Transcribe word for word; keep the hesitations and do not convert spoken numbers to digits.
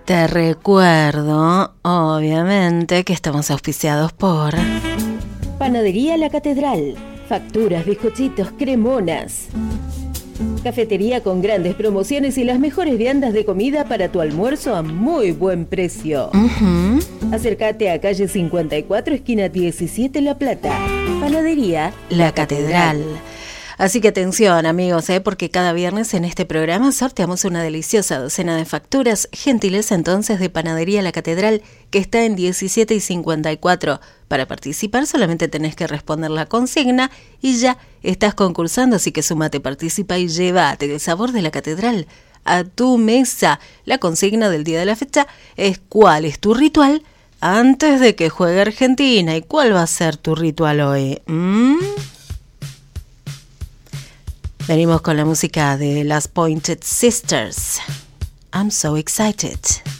Te recuerdo, obviamente, que estamos auspiciados por Panadería La Catedral. Facturas, bizcochitos, cremonas. Cafetería con grandes promociones y las mejores viandas de comida para tu almuerzo a muy buen precio. Uh-huh. Acércate a calle cincuenta y cuatro, esquina diecisiete, La Plata. Panadería La, La Catedral. Catedral. Así que atención, amigos, ¿eh? porque cada viernes en este programa sorteamos una deliciosa docena de facturas, gentileza entonces de Panadería La Catedral, que está en diecisiete y cincuenta y cuatro. Para participar solamente tenés que responder la consigna y ya estás concursando, así que súmate, participa y llévate el sabor de la Catedral a tu mesa. La consigna del día de la fecha es ¿cuál es tu ritual antes de que juegue Argentina? ¿Y cuál va a ser tu ritual hoy? ¿Mm? Venimos con la música de las Pointed Sisters. I'm so excited.